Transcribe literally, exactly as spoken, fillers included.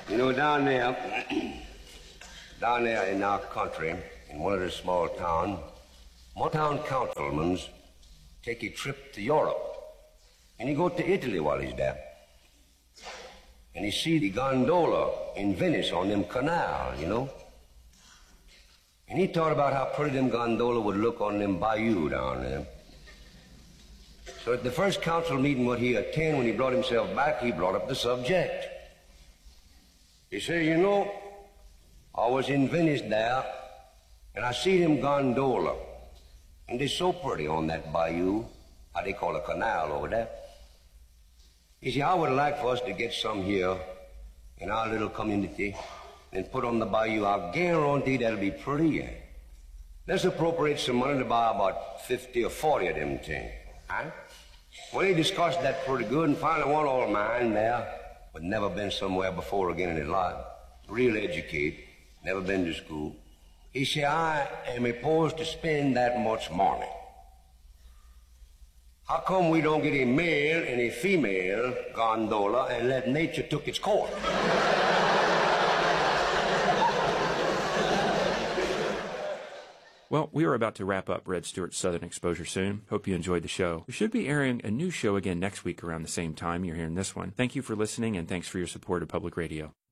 You know, down there, down there in our country, in one of the small towns, more town councilmen take a trip to Europe. And he go to Italy while he's there. And he see the gondola in Venice on them canal, you know. And he thought about how pretty them gondola would look on them bayou down there. So at the first council meeting what he attended, when he brought himself back, he brought up the subject. He said, you know, I was in Venice there, and I see them gondola, and they're so pretty on that bayou, how they call a canal over there. You see, I would like for us to get some here in our little community and put on the bayou. I guarantee that'll be pretty. Eh? Let's appropriate some money to buy about fifty or forty of them things. Huh? Well, he discussed that pretty good, and finally one old man there, but never been somewhere before again in his life, real educated, never been to school. He said, I am opposed to spend that much money. How come we don't get a male and a female gondola and let nature took its course? Well, we are about to wrap up Red Stewart's Southern Exposure soon. Hope you enjoyed the show. We should be airing a new show again next week around the same time you're hearing this one. Thank you for listening, and thanks for your support of Public Radio.